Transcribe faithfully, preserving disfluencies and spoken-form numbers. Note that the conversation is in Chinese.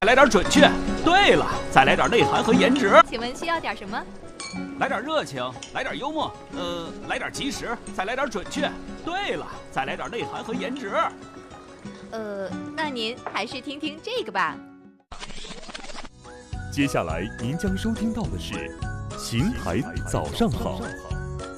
来点准确。对了，再来点内涵和颜值。 请问需要点什么？ 来点热情，来点幽默，呃，来点及时，再来点准确。对了，再来点内涵和颜值。 呃，那您还是听听这个吧。 接下来您将收听到的是《邢台早上好》。